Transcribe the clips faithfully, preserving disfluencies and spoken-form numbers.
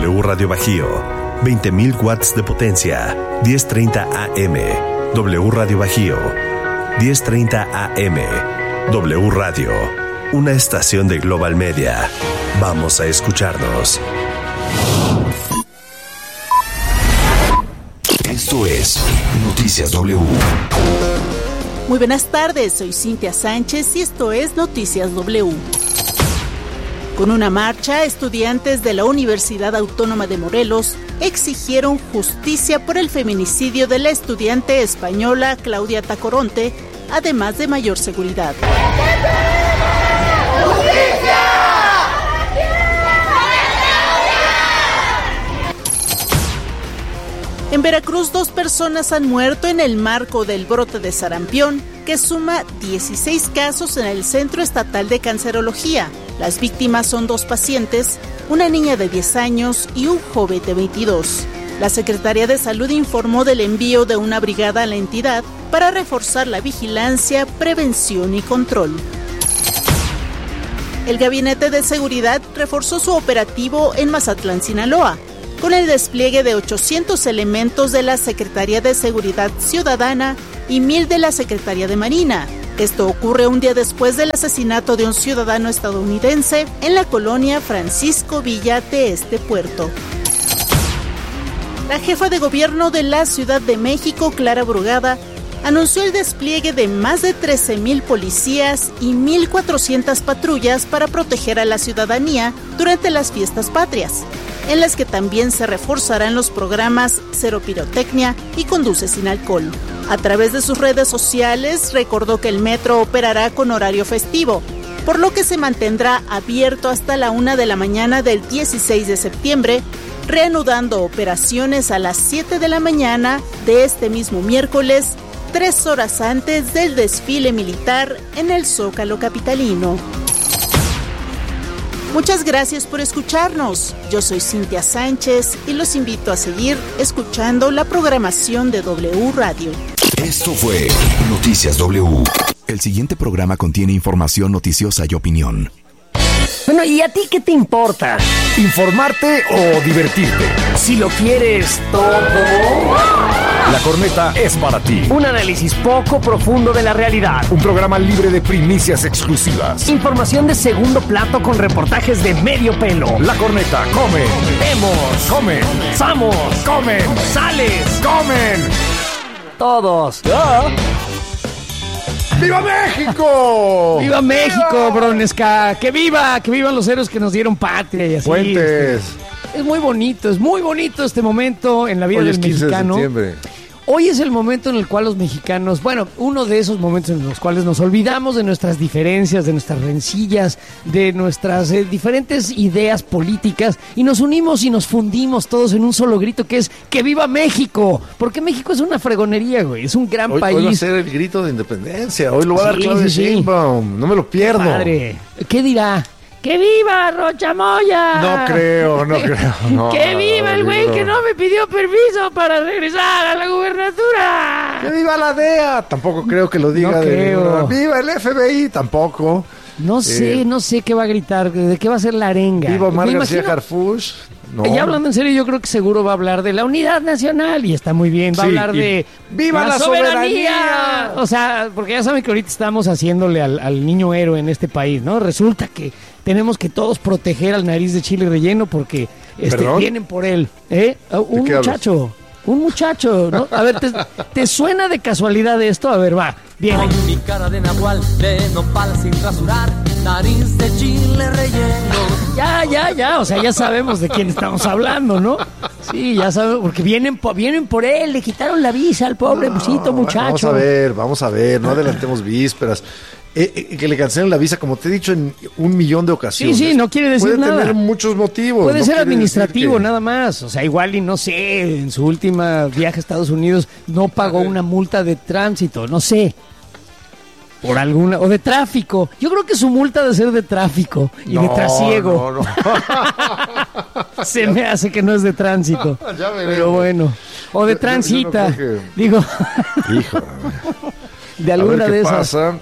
W Radio Bajío, veinte mil watts de potencia, diez treinta A M. W Radio Bajío, diez treinta A M. W Radio, una estación de Global Media. Vamos a escucharnos. Esto es Noticias W. Muy buenas tardes, soy Cintia Sánchez y esto es Noticias W. Con una marcha, estudiantes de la Universidad Autónoma de Morelos exigieron justicia por el feminicidio de la estudiante española Claudia Tacoronte, además de mayor seguridad. ¡Justicia! En Veracruz, dos personas han muerto en el marco del brote de sarampión, que suma dieciséis casos en el Centro Estatal de Cancerología. Las víctimas son dos pacientes, una niña de diez años y un joven de veintidós. La Secretaría de Salud informó del envío de una brigada a la entidad para reforzar la vigilancia, prevención y control. El Gabinete de Seguridad reforzó su operativo en Mazatlán, Sinaloa, con el despliegue de ochocientos elementos de la Secretaría de Seguridad Ciudadana y mil de la Secretaría de Marina. Esto ocurre un día después del asesinato de un ciudadano estadounidense en la colonia Francisco Villa de este puerto. La jefa de gobierno de la Ciudad de México, Clara Brugada, anunció el despliegue de más de trece mil policías y mil cuatrocientas patrullas para proteger a la ciudadanía durante las fiestas patrias, en las que también se reforzarán los programas Cero Pirotecnia y Conduce sin Alcohol. A través de sus redes sociales recordó que el metro operará con horario festivo, por lo que se mantendrá abierto hasta la una de la mañana del dieciséis de septiembre, reanudando operaciones a las siete de la mañana de este mismo miércoles, tres horas antes del desfile militar en el Zócalo capitalino. Muchas gracias por escucharnos. Yo soy Cintia Sánchez y los invito a seguir escuchando la programación de W Radio. Esto fue Noticias W. El siguiente programa contiene información noticiosa y opinión. Bueno, ¿y a ti qué te importa? ¿Informarte o divertirte? Si lo quieres todo, La Corneta es para ti. Un análisis poco profundo de la realidad. Un programa libre de primicias exclusivas. Información de segundo plato con reportajes de medio pelo. La Corneta, comen. Vemos. Comen. Samos. Comen. Sales. Comen. Todos. ¡Ya! ¡Viva México! ¡Viva México, Bronesca! ¡Que viva! ¡Que vivan los héroes que nos dieron patria! Y así, Fuentes. Este, es muy bonito, es muy bonito este momento en la vida Hoy del es quince mexicano. de septiembre. Hoy es el momento en el cual los mexicanos, bueno, uno de esos momentos en los cuales nos olvidamos de nuestras diferencias, de nuestras rencillas, de nuestras eh, diferentes ideas políticas y nos unimos y nos fundimos todos en un solo grito que es ¡que viva México! Porque México es una fregonería, güey, es un gran Hoy, país. hoy va a ser el grito de independencia. Hoy lo va a dar Sí, Claudia sí, sí. Sheinbaum. No me lo pierdo. Padre, ¿qué dirá? ¡Que viva Rocha Moya! No creo, no creo. No, ¡Que viva el güey no. que no me pidió permiso para regresar a la gubernatura! ¡Que viva la D E A! Tampoco creo que lo diga. No de creo. ninguna- ¡Viva el F B I! Tampoco. No sé, Eh, no sé qué va a gritar, de qué va a ser la arenga. ¡Viva Omar Me García imagino- Harfuch! No. Ya hablando en serio, yo creo que seguro va a hablar de la unidad nacional y está muy bien. Va Sí, a hablar y de ¡viva la soberanía! O sea, porque ya saben que ahorita estamos haciéndole al, al niño héroe en este país, ¿no? Resulta que tenemos que todos proteger al nariz de chile relleno porque este, ¿Perdón? vienen por él. ¿Eh? Un qué muchacho. Un muchacho, ¿no? A ver, ¿te, ¿te suena de casualidad esto? A ver, va. Bien. Con mi cara de nahual, de nopal sin rasurar, nariz de chile relleno. Ya, ya, ya, o sea, ya sabemos de quién estamos hablando, ¿no? Sí, ya sabemos, porque vienen, po- vienen por él, le quitaron la visa al pobre No, muchacho. Vamos a ver, vamos a ver. No adelantemos vísperas. Eh, eh, que le cancelen la visa, como te he dicho en un millón de ocasiones. Sí, sí, no quiere decir Puede nada. tener muchos motivos. Puede no ser quiere administrativo, decir que- nada más. O sea, igual y no sé, en su última viaje a Estados Unidos no pagó una multa de tránsito, no sé. Por alguna, o de tráfico. Yo creo que su multa debe ser de tráfico y de No, trasiego. no, no. Se me hace que no es de tránsito. Ya veremos. Pero bueno. O de Yo- yo- yo no transita. creo que- Digo, Hijo. de A alguna ver qué de esas. pasa.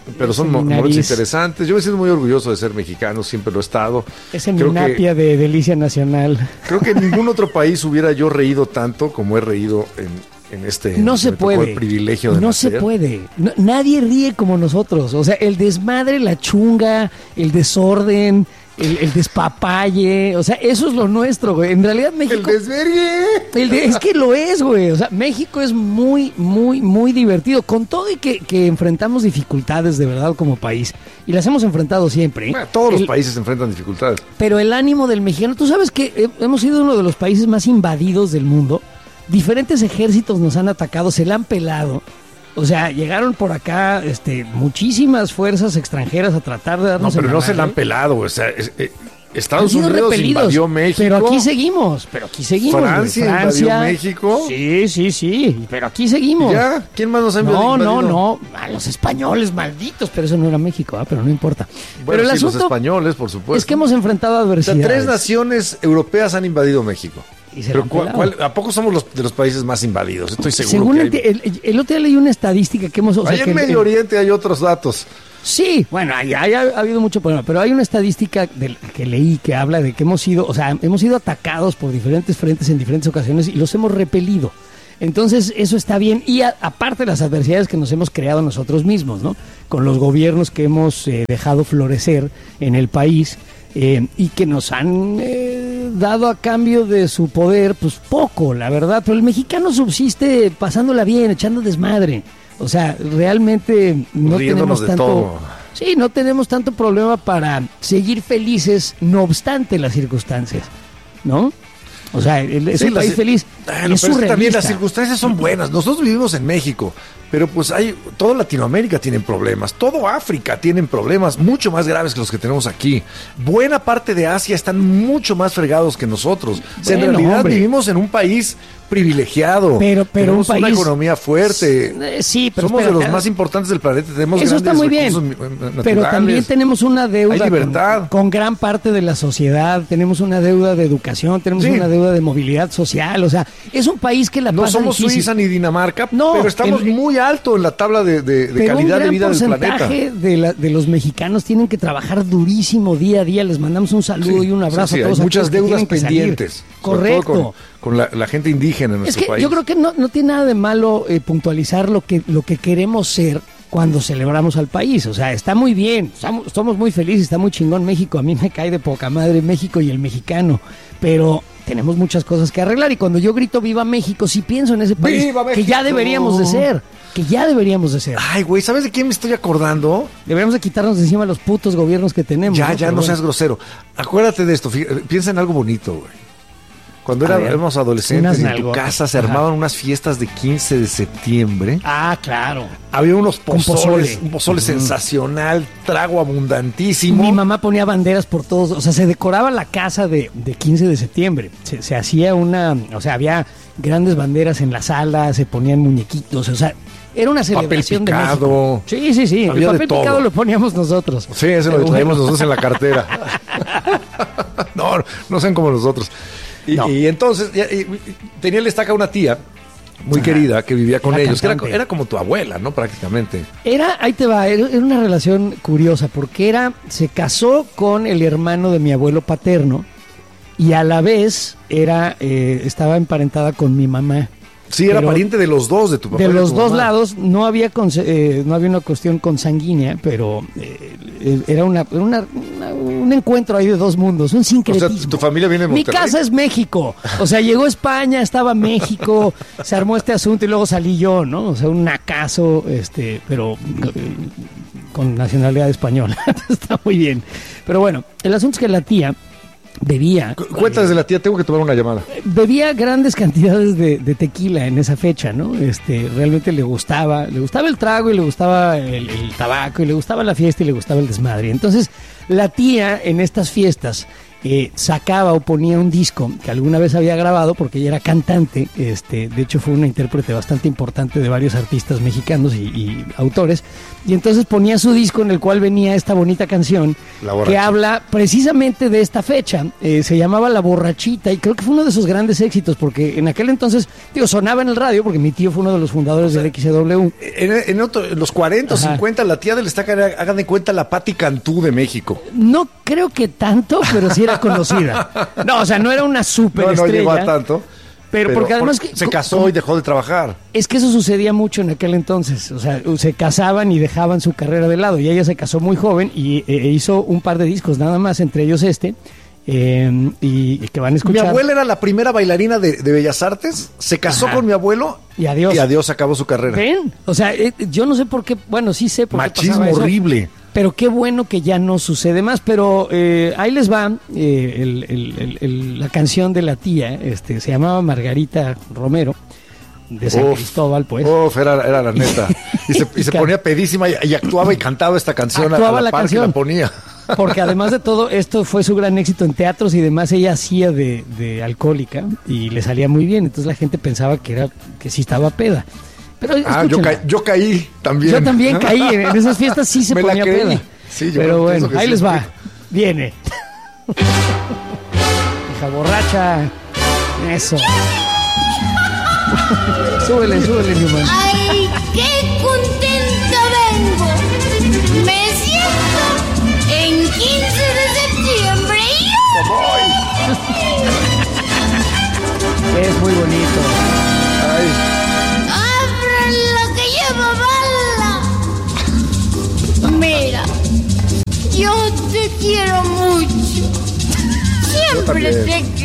pero son mo- momentos interesantes. Yo me siento muy orgulloso de ser mexicano, siempre lo he estado. Ese minapia de delicia nacional. Creo que en ningún otro país hubiera yo reído tanto como he reído en, en este. No se puede. El privilegio de no nacer. se puede. No, nadie ríe como nosotros. O sea, el desmadre, la chunga, el desorden, el, el despapalle. O sea, eso es lo nuestro, güey. En realidad México. El desvergue. El de, es que lo es, güey. O sea, México es muy, muy, muy divertido. Con todo y que, que enfrentamos dificultades de verdad como país. Y las hemos enfrentado siempre. ¿eh? Bueno, todos el, los países enfrentan dificultades. Pero el ánimo del mexicano. Tú sabes que eh, hemos sido uno de los países más invadidos del mundo. Diferentes ejércitos nos han atacado, se la han pelado. O sea, llegaron por acá este, muchísimas fuerzas extranjeras a tratar de darnos. No, pero en la no se la han madre. pelado. O sea, es, eh, Estados Han sido Unidos repelidos, invadió México. pero aquí seguimos, pero aquí seguimos. Francia, güey. Francia invadió México. Sí, sí, sí, pero aquí seguimos. ¿Ya? ¿Quién más nos ha invadido? No, no, no, a los españoles malditos, pero eso no era México, ¿eh? Pero no importa. Bueno, pero el sí, asunto los españoles, por supuesto. es que hemos enfrentado O sea, adversidades. tres naciones europeas han invadido México. Y se la Pero han ¿cuál- pelado. cuál- ¿a poco somos los de los países más invadidos? Estoy seguro Según que hay. enti- el, el otro día leí una estadística que hemos... O sea, Allá que en el- Medio Oriente hay otros datos. Sí, bueno, ahí, ahí ha, ha habido mucho problema, pero hay una estadística del, que leí que habla de que hemos sido, o sea, hemos sido atacados por diferentes frentes en diferentes ocasiones y los hemos repelido. Entonces, eso está bien. Y a- aparte de las adversidades que nos hemos creado nosotros mismos, ¿no? Con los gobiernos que hemos eh, dejado florecer en el país eh, y que nos han eh, dado a cambio de su poder, pues poco, la verdad. Pero el mexicano subsiste pasándola bien, echando desmadre. O sea, realmente no Riéndonos tenemos de tanto... todo. Sí, no tenemos tanto problema para seguir felices, no obstante las circunstancias, ¿no? O sea, el- es Sí, un las- país feliz. Bueno, y es pero es que también las surrealista. circunstancias son buenas. Nosotros vivimos en México, pero pues hay toda Latinoamérica tienen problemas, todo África tienen problemas mucho más graves que los que tenemos aquí. Buena parte de Asia están mucho más fregados que nosotros. O sea, Bueno, en realidad hombre. vivimos en un país privilegiado. Pero- pero tenemos un país- una economía fuerte. Eh, sí, pero somos espera, de los más importantes del planeta. Tenemos Eso está grandes muy bien, recursos mi- naturales. pero también tenemos una deuda Hay libertad. Con, con gran parte de la sociedad, tenemos una deuda de educación, tenemos Sí. una deuda de movilidad social, o sea, es un país que la No pasa somos difícil. Suiza ni Dinamarca, No, pero estamos el- muy alto en la tabla de, de- de Pero calidad un de gran vida del planeta. porcentaje de, la- de los mexicanos tienen que trabajar durísimo día a día. Les mandamos un saludo Sí, y un abrazo sí, sí, a todos hay muchas aquellos que deudas tienen que salir. pendientes. sobre Correcto. todo Con, con la, la gente indígena en Es nuestro que país. yo creo que no, no tiene nada de malo eh, puntualizar lo que, lo que queremos ser cuando celebramos al país. O sea, está muy bien, estamos, somos muy felices, está muy chingón México. A mí me cae de poca madre México y el mexicano, pero tenemos muchas cosas que arreglar. Y cuando yo grito Viva México, sí pienso en ese país ¡Viva que ya México! deberíamos de ser, que ya deberíamos de ser. Ay, güey, ¿sabes de quién me estoy acordando? Deberíamos de quitarnos de encima los putos gobiernos que tenemos. Ya, ¿no? ya, Pero no bueno. seas grosero. Acuérdate de esto, fí- piensa en algo bonito, güey. Cuando A era- ver, éramos unas adolescentes y en tu nalgotas. casa se Ajá. armaban unas fiestas de quince de septiembre. Ah, claro. Había unos Con pozoles, pozole. un pozole Ujú. sensacional, trago abundantísimo. Mi mamá ponía banderas por todos, o sea, se decoraba la casa de, de quince de septiembre. Se, se hacía una, o sea, había grandes banderas en la sala, se ponían muñequitos, o sea, era una celebración de picado. México. Sí, sí, sí. Había El de papel todo. picado lo poníamos nosotros. Sí, ese lo Pero traíamos bueno. nosotros en la cartera. no, no sean como nosotros. Y, No. y entonces ya, y- y tenía el estaca una tía muy Ajá. querida que vivía con La ellos, que era, cantante. era como tu abuela, ¿no? Prácticamente. Era, ahí te va, era, era una relación curiosa, porque era, se casó con el hermano de mi abuelo paterno y a la vez era, eh, estaba emparentada con mi mamá. Sí, era Pero pariente de los dos, de tu papá. De y los tu dos mamá. lados no había conse- eh, no había una cuestión consanguínea, pero eh, eh, era una, una- una- un encuentro ahí de dos mundos, un O sincretismo. sea, tu familia viene de Mi Monterrey. casa es México, o sea, llegó España, estaba México, se armó este asunto y luego salí yo, ¿no? O sea, un nacazo, este, pero eh, con nacionalidad española, está muy bien. Pero bueno, el asunto es que la tía bebía. Cu- Cuéntales de la tía, tengo que tomar una llamada. Bebía grandes cantidades de, de tequila en esa fecha, ¿no? Este, realmente le gustaba, le gustaba el trago y le gustaba el, el tabaco y le gustaba la fiesta y le gustaba el desmadre. Entonces, la tía en estas fiestas eh, sacaba o ponía un disco que alguna vez había grabado, porque ella era cantante, este, de hecho fue una intérprete bastante importante de varios artistas mexicanos y, y autores, y entonces ponía su disco en el cual venía esta bonita canción que habla precisamente de esta fecha. Eh, se llamaba La Borrachita y creo que fue uno de esos grandes éxitos, porque en aquel entonces, digo, sonaba en el radio, porque mi tío fue uno de los fundadores, o sea, del X C W. En, en, otro, en los cuarenta o cincuenta, la tía del Estaca era, hagan de cuenta, la Patti Cantú de México. No creo que tanto, pero sí era conocida. No, o sea, no era una superestrella. No, no llegó a tanto. Pero, pero porque además porque que, se casó como, y dejó de trabajar. Es que eso sucedía mucho en aquel entonces. O sea, se casaban y dejaban su carrera de lado. Y ella se casó muy joven y eh, hizo un par de discos nada más, entre ellos este. Eh, y, y que van a escuchar. Mi abuela era la primera bailarina de, de Bellas Artes. Se casó Ajá. con mi abuelo. Y adiós. Y adiós, acabó su carrera. ¿Ven? O sea, eh, yo no sé por qué. Bueno, sí sé por Machismo qué pasaba horrible. Eso, pero qué bueno que ya no sucede más. Pero eh, ahí les va eh, el, el, el, el, la canción de la tía. Este, se llamaba Margarita Romero, de San uf, Cristóbal, pues. Uf, era, era la neta. Y se, y se ponía pedísima y, y actuaba y cantaba esta canción. Actuaba a la, la par canción. Que la ponía. Porque además de todo, esto fue su gran éxito en teatros y demás. Ella hacía de, de alcohólica y le salía muy bien. Entonces la gente pensaba que era que sí estaba peda. Pero ah, yo, ca yo caí también. Yo también caí. En esas fiestas sí se Me ponía peda. Sí, yo Pero bueno, ahí sí. les va. Viene. Hija borracha. Eso. Súbele, súbele, Newman. ¡Ay, qué contenta vengo! Me siento en quince de septiembre. Es muy bonito. Ay. ¡Abran lo que lleva bala! Mira, yo te quiero mucho. Siempre te